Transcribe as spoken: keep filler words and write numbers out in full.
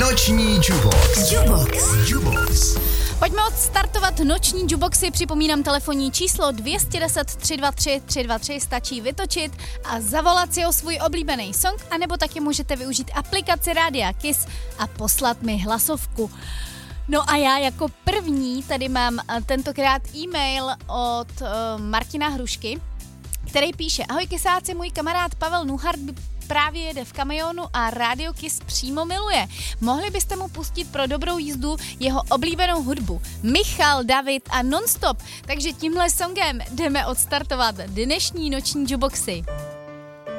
Noční Jubox. Jubox. Jubox. Pojďme odstartovat noční Juboxy, připomínám telefonní číslo dvě deset tři dva tři tři dva tři, stačí vytočit a zavolat si o svůj oblíbený song, anebo taky můžete využít aplikaci Rádia Kiss a poslat mi hlasovku. No a já jako první tady mám tentokrát e-mail od uh, Martina Hrušky, který píše: Ahoj kysáci, můj kamarád Pavel Nuhart právě jede v kamionu a Rádio Kiss přímo miluje. Mohli byste mu pustit pro dobrou jízdu jeho oblíbenou hudbu Michal, David a Nonstop. Takže tímhle songem jdeme odstartovat dnešní noční Juboxy.